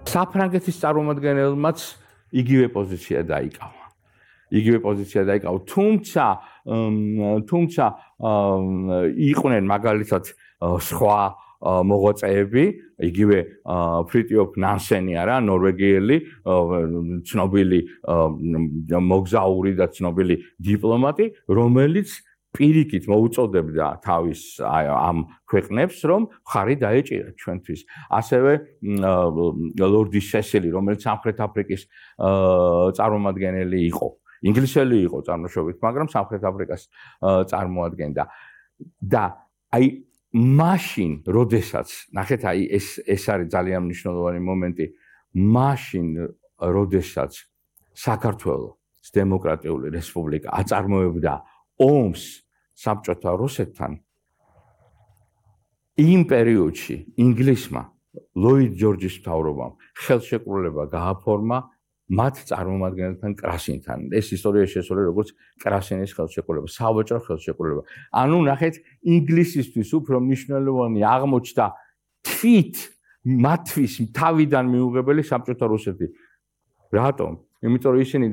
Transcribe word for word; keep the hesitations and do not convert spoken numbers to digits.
საფრანგეთის წარმომადგენელმაც იგივე პოზიცია დაიკავა. იგივე პოზიცია დაიკავა. თუმცა თუმცა იყვნენ მაგალითად სხვა მოღვაწეები, იგივე ფრიტიოფ ნანსენი არა, ნორვეგიელი, ცნობილი მოგზაური და ცნობილი დიპლომატი, რომელიც პირიქით მოუწოდებდა თავის ამ ქვეყნებს, რომ ხარი დაეჭირათ ჩვენთვის. ასევე ლორდი სესილი, რომელიც სამხრეთ აფრიკის წარმომადგენელი იყო. ინგლისელი იყო წარმოშობით, მაგრამ სამხრეთ აფრიკას წარმოადგენდა. და აი მაშინ, როდესაც, ნახეთ, აი ეს ეს არის ძალიან მნიშვნელოვანი მომენტი, მაშინ, როდესაც საქართველოს დემოკრატიული რესპუბლიკა აწარმოებდა ომს საბჭოთა რუსეთთან, იმ პერიოდში ინგლისმა, ლოიდ ჯორჯის მთავრობამ ხელშეკრულება გააფორმა მათ წარმომადგენელთან კრასინთან. ეს ისტორიაში შესული როგორც კრასინის ხელშეკრულება, საბჭოთა ხელშეკრულება. ანუ ნახეთ, ინგლისისთვის უფრო მნიშვნელოვანი აღმოჩნდა თვით მათთვის თავიდან მიუღებელი საბჭოთა რუსეთი. რატომ? იმიტომ რომ ისინი